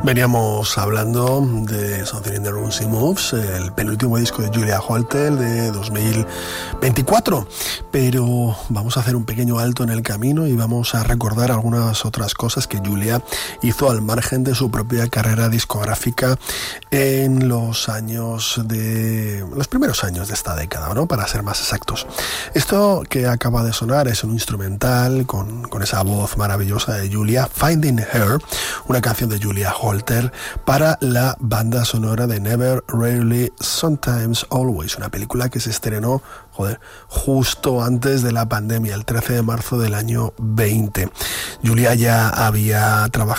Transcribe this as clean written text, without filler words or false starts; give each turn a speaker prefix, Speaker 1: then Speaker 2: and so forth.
Speaker 1: Veníamos hablando de Something in the Room She Moves, el penúltimo disco de Julia Holter de 2024, pero vamos a hacer un pequeño alto en el camino y vamos a recordar algunas otras cosas que Julia hizo al margen de su propia carrera discográfica en los primeros años de esta década, ¿no? Para ser más exactos. Esto que acaba de sonar es un instrumental con esa voz maravillosa de Julia, Finding Her, una canción de Julia Holter para la banda sonora de Never, Rarely, Sometimes, Always, una película que se estrenó justo antes de la pandemia, el 13 de marzo del año 20. Julia ya había trabajado